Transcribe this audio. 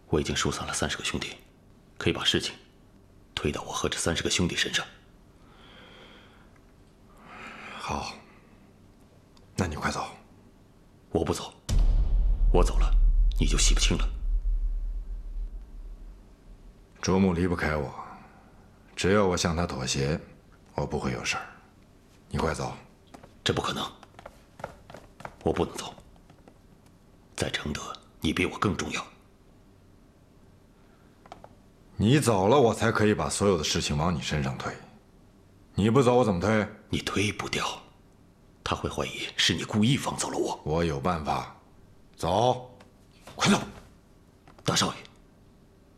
我已经疏散了30个兄弟，可以把事情推到我和这30个兄弟身上。 好，那你快走。 我不走，我走了，你就洗不清了。 卓木离不开我，只要我向他妥协，我不会有事儿。你快走。 这不可能，我不能走。在承德，你比我更重要。 你走了，我才可以把所有的事情往你身上推。你不走，我怎么推？ 你推不掉，他会怀疑是你故意放走了我。 我有办法。走，快走。 大少爷。